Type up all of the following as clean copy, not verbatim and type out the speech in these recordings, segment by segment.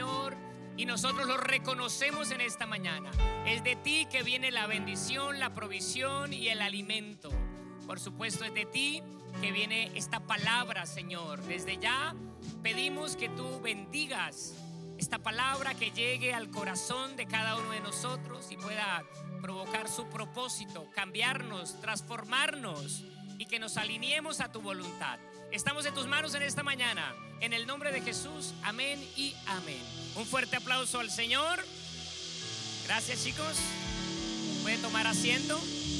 Señor, y nosotros lo reconocemos en esta mañana. Es de ti que viene la bendición, la provisión y el alimento. Por supuesto, es de ti que viene esta palabra, Señor. Desde ya pedimos que tú bendigas esta palabra, que llegue al corazón de cada uno de nosotros y pueda provocar su propósito, cambiarnos, transformarnos y que nos alineemos a tu voluntad. Estamos en tus manos en esta mañana, en el nombre de Jesús, amén y amén. Un fuerte aplauso al Señor. Gracias, chicos. Puede tomar asiento.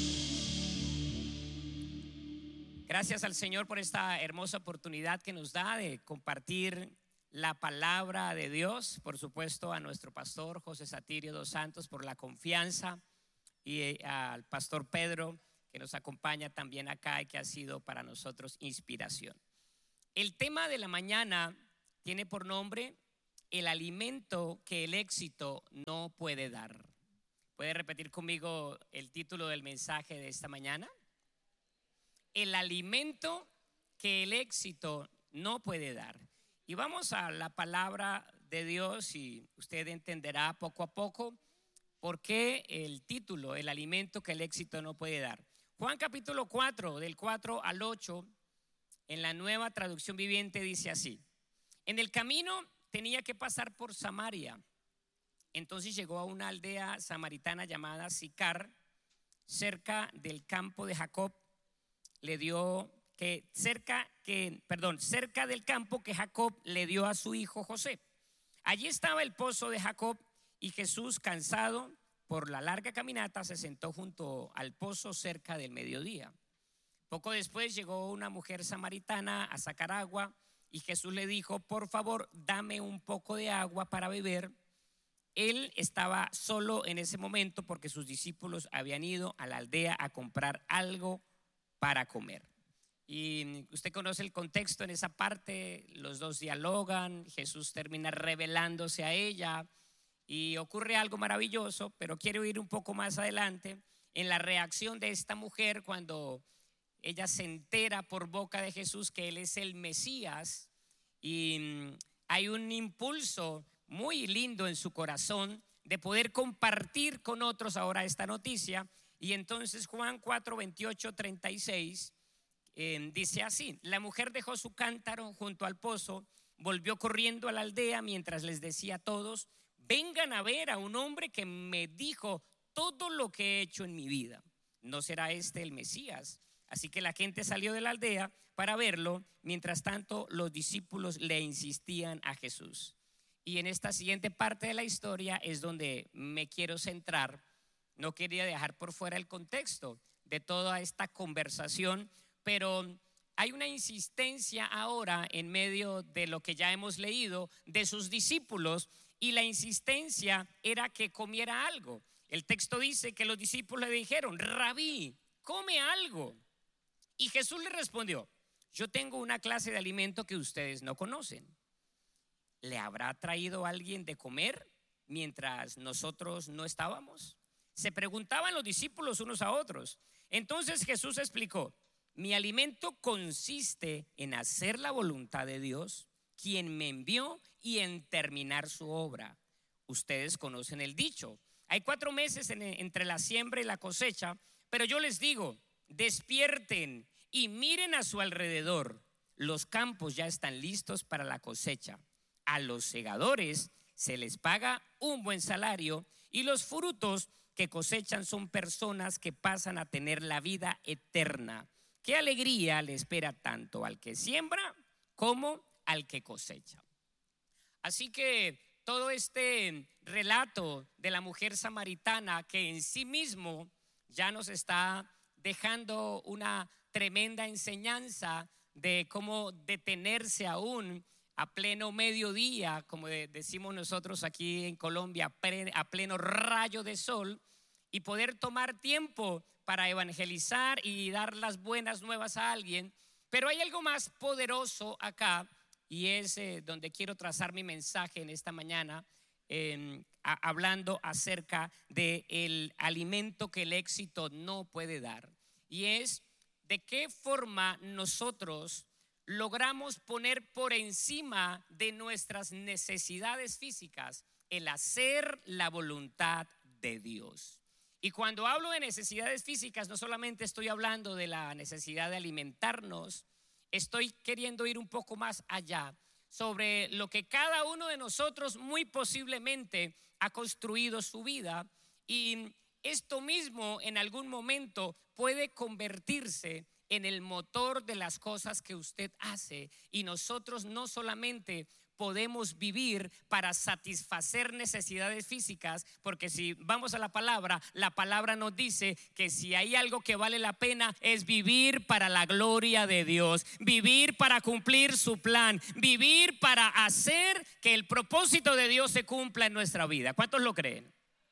Gracias al Señor por esta hermosa oportunidad que nos da de compartir la palabra de Dios. Por supuesto, a nuestro pastor José Satirio dos Santos por la confianza, y al pastor Pedro, que nos acompaña también acá y que ha sido para nosotros inspiración. El tema de la mañana tiene por nombre: el alimento que el éxito no puede dar. ¿Puede repetir conmigo el título del mensaje de esta mañana? El alimento que el éxito no puede dar. Y vamos a la palabra de Dios y usted entenderá poco a poco por qué el título, el alimento que el éxito no puede dar. Juan capítulo 4, del 4 al 8, en la Nueva Traducción Viviente dice así: en el camino tenía que pasar por Samaria. Entonces llegó a una aldea samaritana llamada Sicar, cerca del campo de Jacob. Cerca del campo que Jacob le dio a su hijo José. Allí estaba el pozo de Jacob, y Jesús, cansado por la larga caminata, se sentó junto al pozo cerca del mediodía. Poco después llegó una mujer samaritana a sacar agua, y Jesús le dijo: por favor, dame un poco de agua para beber. Él estaba solo en ese momento porque sus discípulos habían ido a la aldea a comprar algo para comer. Y usted conoce el contexto en esa parte. Los dos dialogan, Jesús termina revelándose a ella y ocurre algo maravilloso, pero quiero ir un poco más adelante en la reacción de esta mujer cuando ella se entera por boca de Jesús que Él es el Mesías. Y hay un impulso muy lindo en su corazón de poder compartir con otros ahora esta noticia. Y entonces Juan 4, 28, 36 dice así: la mujer dejó su cántaro junto al pozo, volvió corriendo a la aldea mientras les decía a todos: vengan a ver a un hombre que me dijo todo lo que he hecho en mi vida. ¿No será este el Mesías? Así que la gente salió de la aldea para verlo. Mientras tanto, los discípulos le insistían a Jesús. Y en esta siguiente parte de la historia es donde me quiero centrar. No quería dejar por fuera el contexto de toda esta conversación, pero hay una insistencia ahora en medio de lo que ya hemos leído de sus discípulos, y la insistencia era que comiera algo. El texto dice que los discípulos le dijeron: Rabí, come algo. Y Jesús le respondió: yo tengo una clase de alimento que ustedes no conocen. ¿Le habrá traído alguien de comer mientras nosotros no estábamos? Se preguntaban los discípulos unos a otros. Entonces Jesús explicó: mi alimento consiste en hacer la voluntad de Dios, quien me envió, y en terminar su obra. Ustedes conocen el dicho: hay 4 meses entre la siembra y la cosecha. Pero yo les digo: despierten y miren a su alrededor. Los campos ya están listos para la cosecha. A los segadores se les paga un buen salario, y los frutos que cosechan son personas que pasan a tener la vida eterna. Qué alegría le espera tanto al que siembra como al que cosecha. Así que todo este relato de la mujer samaritana, que en sí mismo ya nos está dejando una tremenda enseñanza de cómo detenerse aún a pleno mediodía, como decimos nosotros aquí en Colombia, a pleno rayo de sol, y poder tomar tiempo para evangelizar y dar las buenas nuevas a alguien. Pero hay algo más poderoso acá, y es donde quiero trazar mi mensaje en esta mañana, hablando acerca del alimento que el éxito no puede dar. Y es de qué forma nosotros logramos poner por encima de nuestras necesidades físicas el hacer la voluntad de Dios. Y cuando hablo de necesidades físicas, no solamente estoy hablando de la necesidad de alimentarnos, estoy queriendo ir un poco más allá sobre lo que cada uno de nosotros muy posiblemente ha construido su vida, y esto mismo en algún momento puede convertirse en el motor de las cosas que usted hace, y nosotros no solamente podemos vivir para satisfacer necesidades físicas, porque si vamos a la palabra nos dice que si hay algo que vale la pena es vivir para la gloria de Dios, vivir para cumplir su plan, vivir para hacer que el propósito de Dios se cumpla en nuestra vida. ¿Cuántos lo creen?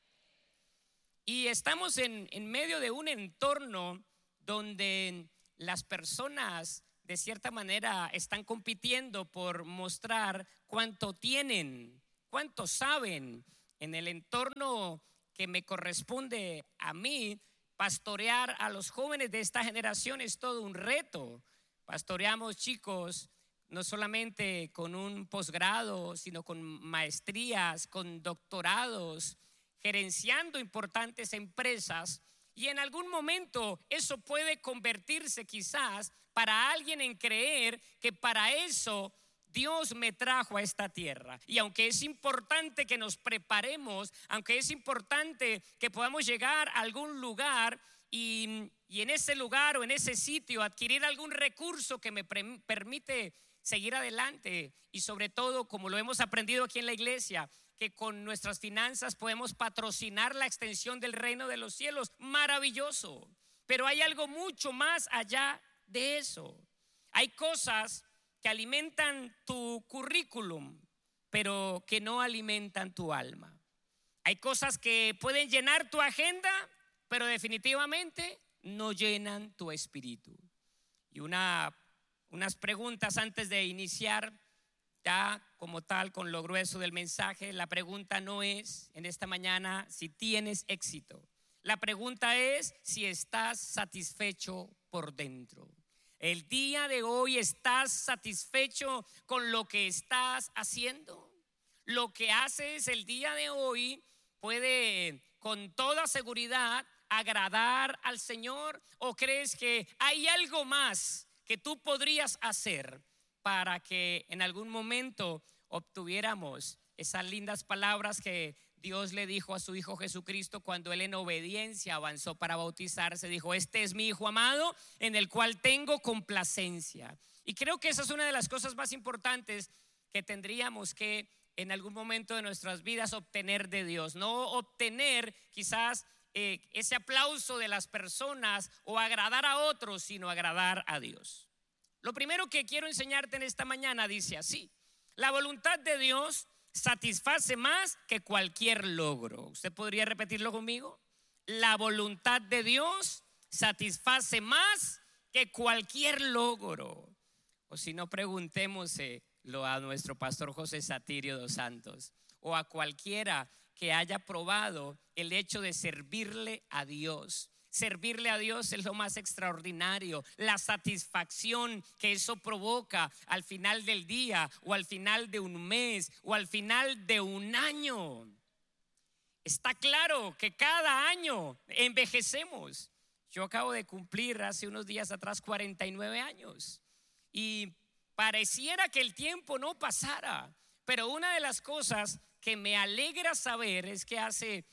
Y estamos en medio de un entorno donde las personas de cierta manera están compitiendo por mostrar cuánto tienen, cuánto saben. En el entorno que me corresponde a mí, pastorear a los jóvenes de esta generación es todo un reto. Pastoreamos chicos no solamente con un posgrado, sino con maestrías, con doctorados, gerenciando importantes empresas. Y en algún momento eso puede convertirse quizás para alguien en creer que para eso Dios me trajo a esta tierra. Y aunque es importante que nos preparemos, aunque es importante que podamos llegar a algún lugar y en ese lugar o en ese sitio adquirir algún recurso que me permite seguir adelante, y sobre todo, como lo hemos aprendido aquí en la iglesia, que con nuestras finanzas podemos patrocinar la extensión del reino de los cielos, maravilloso. Pero hay algo mucho más allá de eso. Hay cosas que alimentan tu currículum, pero que no alimentan tu alma. Hay cosas que pueden llenar tu agenda, pero definitivamente no llenan tu espíritu. Y unas preguntas antes de iniciar ya como tal con lo grueso del mensaje. La pregunta no es en esta mañana si tienes éxito. La pregunta es si estás satisfecho por dentro. El día de hoy, ¿estás satisfecho con lo que estás haciendo? Lo que haces el día de hoy puede con toda seguridad agradar al Señor, ¿o crees que hay algo más que tú podrías hacer para que en algún momento obtuviéramos esas lindas palabras que Dios le dijo a su Hijo Jesucristo cuando Él en obediencia avanzó para bautizarse? Dijo: este es mi Hijo amado en el cual tengo complacencia. Y creo que esa es una de las cosas más importantes que tendríamos que en algún momento de nuestras vidas obtener de Dios. No obtener quizás ese aplauso de las personas o agradar a otros, sino agradar a Dios. Lo primero que quiero enseñarte en esta mañana dice así: la voluntad de Dios satisface más que cualquier logro. ¿Usted podría repetirlo conmigo? La voluntad de Dios satisface más que cualquier logro. O si no, preguntémoslo a nuestro pastor José Satirio dos Santos, o a cualquiera que haya probado el hecho de servirle a Dios. Servirle a Dios es lo más extraordinario. La satisfacción que eso provoca al final del día, o al final de un mes, o al final de un año. Está claro que cada año envejecemos. Yo acabo de cumplir hace unos días atrás 49 años y pareciera que el tiempo no pasara. Pero una de las cosas que me alegra saber es que hace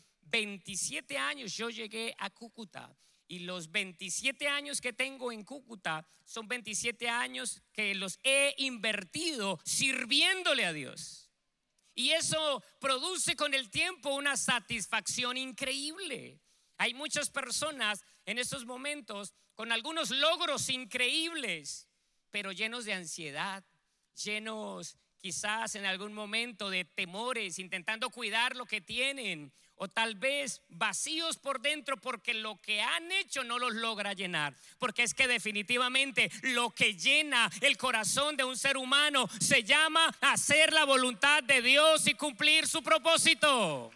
27 años yo llegué a Cúcuta, y los 27 años que tengo en Cúcuta son 27 años que los he invertido sirviéndole a Dios. Y eso produce con el tiempo una satisfacción increíble. Hay muchas personas en estos momentos con algunos logros increíbles, pero llenos de ansiedad, llenos quizás en algún momento de temores, intentando cuidar lo que tienen, o tal vez vacíos por dentro porque lo que han hecho no los logra llenar. Porque es que definitivamente lo que llena el corazón de un ser humano se llama hacer la voluntad de Dios y cumplir su propósito.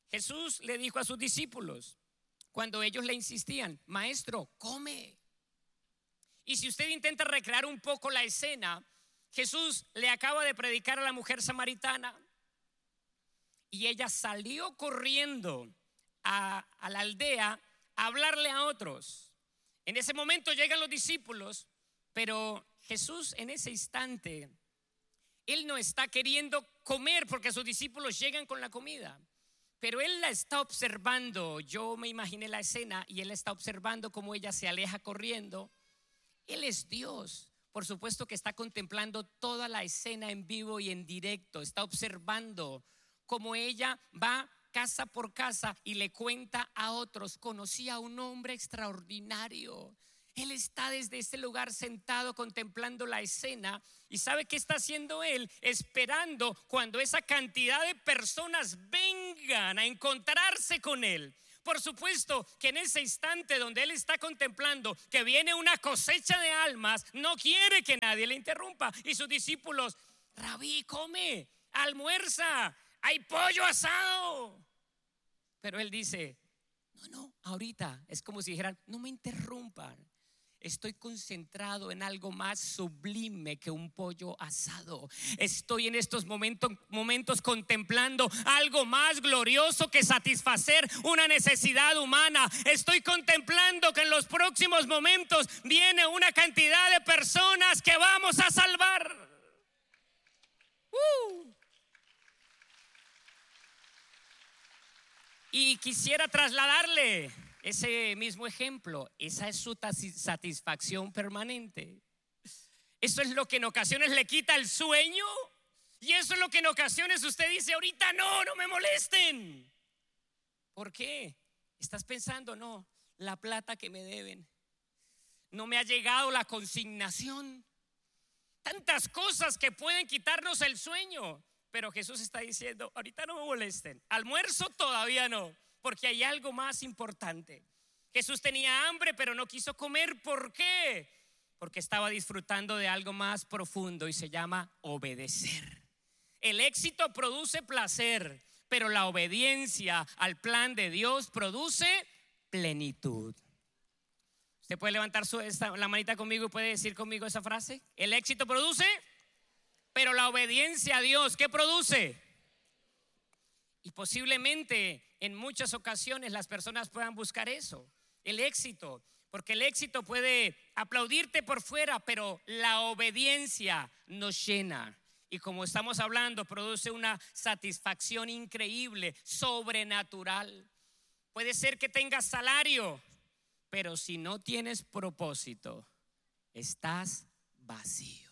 Jesús le dijo a sus discípulos, cuando ellos le insistían, maestro, come. Y si usted intenta recrear un poco la escena, Jesús le acaba de predicar a la mujer samaritana y ella salió corriendo a la aldea a hablarle a otros. En ese momento llegan los discípulos, pero Jesús en ese instante, Él no está queriendo comer porque sus discípulos llegan con la comida, pero Él la está observando. Yo me imaginé la escena y Él está observando cómo ella se aleja corriendo. Él es Dios. Por supuesto que está contemplando toda la escena en vivo y en directo. Está observando cómo ella va casa por casa y le cuenta a otros, conocí a un hombre extraordinario. Él está desde ese lugar sentado contemplando la escena. ¿Y sabe qué está haciendo él? Esperando cuando esa cantidad de personas vengan a encontrarse con él. Por supuesto que en ese instante donde él está contemplando que viene una cosecha de almas, no quiere que nadie le interrumpa. Y sus discípulos, Rabí, come, almuerza, hay pollo asado. Pero él dice, no, ahorita es como si dijeran, no me interrumpan. Estoy concentrado en algo más sublime que un pollo asado. Estoy en estos momentos contemplando algo más glorioso que satisfacer una necesidad humana. Estoy contemplando que en los próximos momentos viene una cantidad de personas que vamos a salvar. Y quisiera trasladarle ese mismo ejemplo. Esa es su satisfacción permanente. Eso es lo que en ocasiones le quita el sueño. Y eso es lo que en ocasiones usted dice, ahorita no me molesten. ¿Por qué? Estás pensando, no, la plata que me deben, no me ha llegado la consignación. Tantas cosas que pueden quitarnos el sueño. Pero Jesús está diciendo, ahorita no me molesten. Almuerzo todavía no, porque hay algo más importante. Jesús tenía hambre, pero no quiso comer. ¿Por qué? Porque estaba disfrutando de algo más profundo y se llama obedecer. El éxito produce placer, pero la obediencia al plan de Dios produce plenitud. ¿Usted puede levantar la manita conmigo y puede decir conmigo esa frase? El éxito produce, pero la obediencia a Dios, ¿qué produce? Y posiblemente en muchas ocasiones las personas puedan buscar eso, el éxito, porque el éxito puede aplaudirte por fuera, pero la obediencia nos llena. Y como estamos hablando, produce una satisfacción increíble, sobrenatural. Puede ser que tengas salario, pero si no tienes propósito, estás vacío.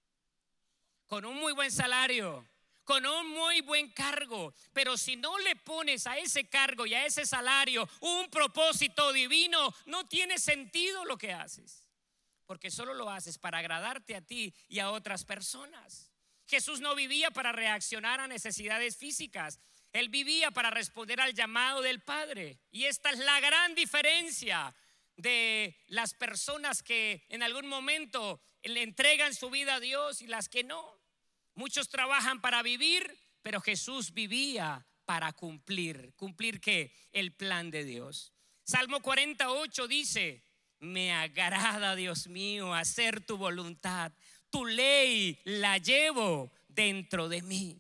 Con un muy buen salario, con un muy buen cargo, pero si no le pones a ese cargo y a ese salario un propósito divino, no tiene sentido lo que haces, porque solo lo haces para agradarte a ti y a otras personas. Jesús no vivía para reaccionar a necesidades físicas, Él vivía para responder al llamado del Padre. Y esta es la gran diferencia de las personas que en algún momento le entregan su vida a Dios y las que no. Muchos trabajan para vivir, pero Jesús vivía para cumplir. ¿Cumplir qué? El plan de Dios. Salmo 48 dice, me agrada, Dios mío, hacer tu voluntad. Tu ley la llevo dentro de mí.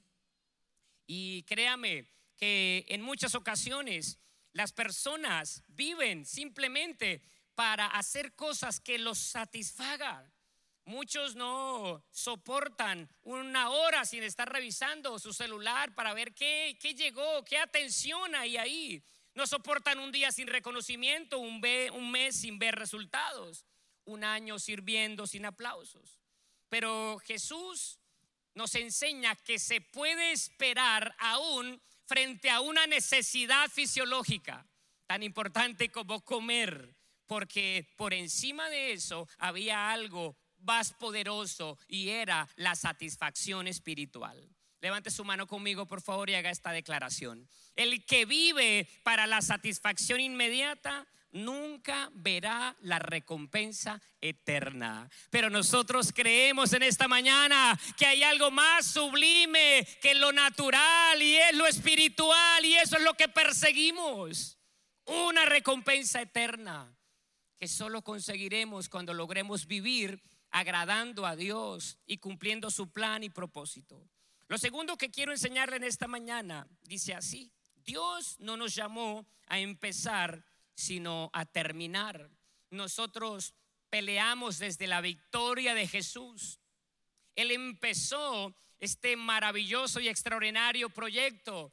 Y créame que en muchas ocasiones las personas viven simplemente para hacer cosas que los satisfagan. Muchos no soportan una hora sin estar revisando su celular para ver qué llegó, qué atención hay ahí. No soportan un día sin reconocimiento, un mes sin ver resultados, un año sirviendo sin aplausos. Pero Jesús nos enseña que se puede esperar aún frente a una necesidad fisiológica tan importante como comer, porque por encima de eso había algo más poderoso y era la satisfacción espiritual. Levante su mano conmigo, por favor, y haga esta declaración. El que vive para la satisfacción inmediata nunca verá la recompensa eterna. Pero nosotros creemos en esta mañana que hay algo más sublime que lo natural, y es lo espiritual, y eso es lo que perseguimos. Una recompensa eterna que solo conseguiremos cuando logremos vivir agradando a Dios y cumpliendo su plan y propósito. Lo segundo que quiero enseñarle en esta mañana dice así: Dios no nos llamó a empezar, sino a terminar. Nosotros peleamos desde la victoria de Jesús. Él empezó este maravilloso y extraordinario proyecto,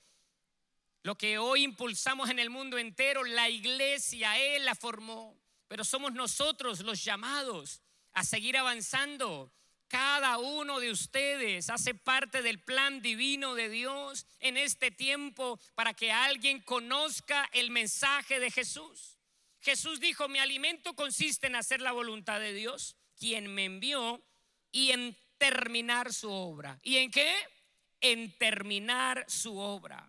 lo que hoy impulsamos en el mundo entero, la iglesia. Él la formó, pero somos nosotros los llamados a seguir avanzando. Cada uno de ustedes hace parte del plan divino de Dios en este tiempo para que alguien conozca el mensaje de Jesús. Jesús dijo: mi alimento consiste en hacer la voluntad de Dios, quien me envió, y en terminar su obra. ¿Y en qué? En terminar su obra.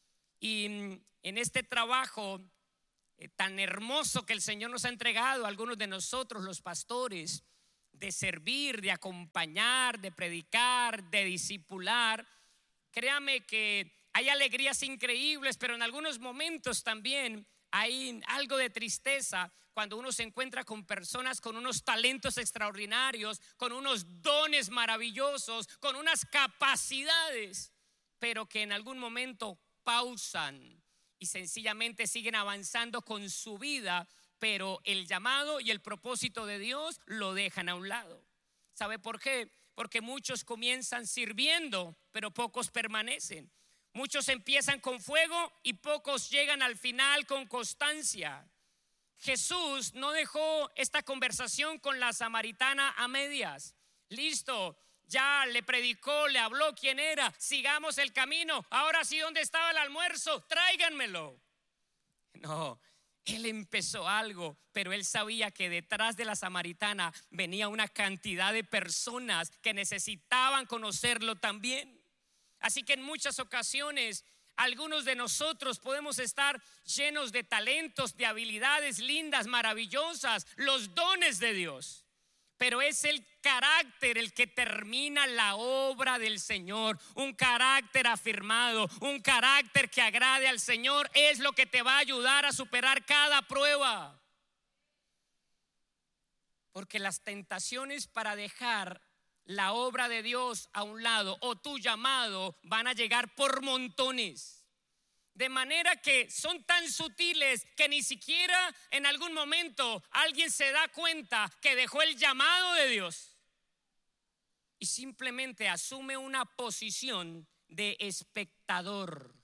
Y en este trabajo tan hermoso que el Señor nos ha entregado a algunos de nosotros, los pastores, de servir, de acompañar, de predicar, de discipular, créame que hay alegrías increíbles, pero en algunos momentos también hay algo de tristeza cuando uno se encuentra con personas con unos talentos extraordinarios, con unos dones maravillosos, con unas capacidades, pero que en algún momento pausan y sencillamente siguen avanzando con su vida, pero el llamado y el propósito de Dios lo dejan a un lado. ¿Sabe por qué? Porque muchos comienzan sirviendo, pero pocos permanecen. Muchos empiezan con fuego y pocos llegan al final con constancia. Jesús no dejó esta conversación con la samaritana a medias. Listo, ya le predicó, le habló quién era, sigamos el camino. Ahora sí, ¿dónde estaba el almuerzo? Tráiganmelo. No, él empezó algo, pero él sabía que detrás de la samaritana venía una cantidad de personas que necesitaban conocerlo también. Así que en muchas ocasiones algunos de nosotros podemos estar llenos de talentos, de habilidades lindas, maravillosas, los dones de Dios, pero es el carácter el que termina la obra del Señor. Un carácter afirmado, un carácter que agrade al Señor es lo que te va a ayudar a superar cada prueba. Porque las tentaciones para dejar la obra de Dios a un lado o tu llamado van a llegar por montones. De manera que son tan sutiles que ni siquiera en algún momento alguien se da cuenta que dejó el llamado de Dios y simplemente asume una posición de espectador.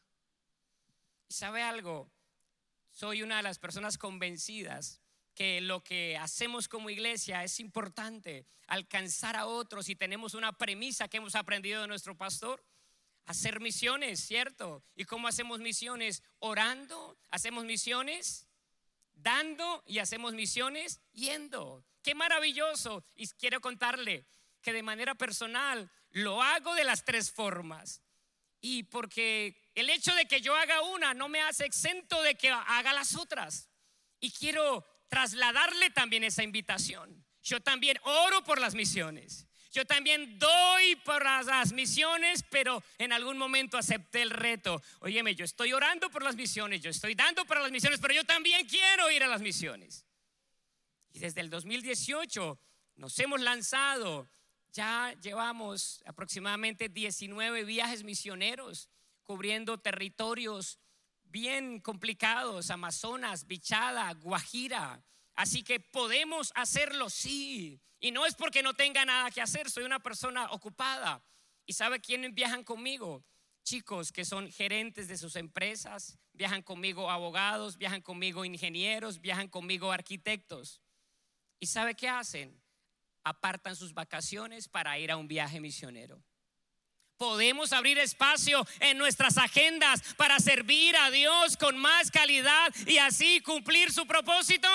¿Sabe algo? Soy una de las personas convencidas que lo que hacemos como iglesia es importante, alcanzar a otros, y tenemos una premisa que hemos aprendido de nuestro pastor: hacer misiones, ¿cierto? ¿Y cómo hacemos misiones? Orando. Hacemos misiones dando, y hacemos misiones yendo. ¡Qué maravilloso! Y quiero contarle que de manera personal lo hago de las tres formas. Y porque el hecho de que yo haga una no me hace exento de que haga las otras. Y quiero trasladarle también esa invitación. Yo también oro por las misiones. Yo también doy por las misiones, pero en algún momento acepté el reto. Óyeme, yo estoy orando por las misiones, yo estoy dando para las misiones, pero yo también quiero ir a las misiones. Y desde el 2018 nos hemos lanzado. Ya llevamos aproximadamente 19 viajes misioneros cubriendo territorios bien complicados: Amazonas, Bichada, Guajira. Así que podemos hacerlo, sí. Y no es porque no tenga nada que hacer, soy una persona ocupada. ¿Y sabe quiénes viajan conmigo? Chicos que son gerentes de sus empresas, viajan conmigo abogados, viajan conmigo ingenieros, viajan conmigo arquitectos. ¿Y sabe qué hacen? Apartan sus vacaciones para ir a un viaje misionero. Podemos abrir espacio en nuestras agendas para servir a Dios con más calidad y así cumplir su propósito.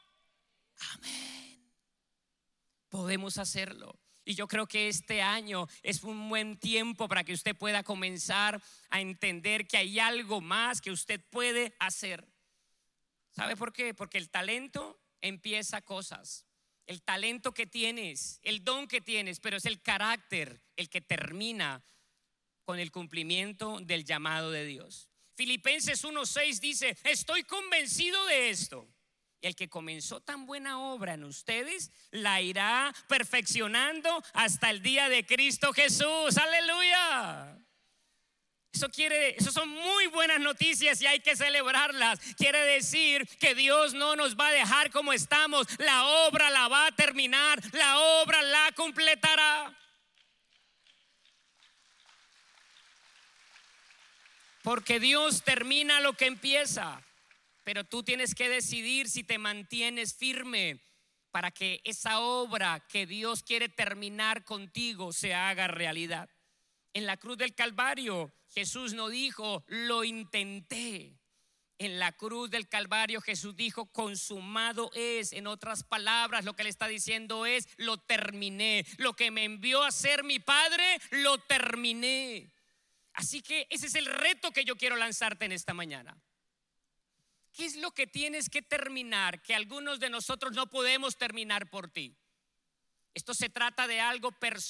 Amén. Podemos hacerlo. Y yo creo que este año es un buen tiempo para que usted pueda comenzar a entender que hay algo más que usted puede hacer. ¿Sabe por qué? Porque el talento empieza cosas. El talento que tienes, el don que tienes, pero es el carácter el que termina con el cumplimiento del llamado de Dios. Filipenses 1:6 dice: estoy convencido de esto. El que comenzó tan buena obra en ustedes la irá perfeccionando hasta el día de Cristo Jesús. Aleluya. Eso son muy buenas noticias y hay que celebrarlas. Quiere decir que Dios no nos va a dejar como estamos. La obra la va a terminar, la obra la completará. Porque Dios termina lo que empieza. Pero tú tienes que decidir si te mantienes firme para que esa obra que Dios quiere terminar contigo se haga realidad. En la cruz del Calvario, Jesús no dijo: lo intenté. En la cruz del Calvario Jesús dijo: consumado es. En otras palabras, lo que le está diciendo es: lo terminé. Lo que me envió a ser mi Padre, lo terminé. Así que ese es el reto que yo quiero lanzarte en esta mañana. ¿Qué es lo que tienes que terminar que algunos de nosotros no podemos terminar por ti? Esto se trata de algo personal.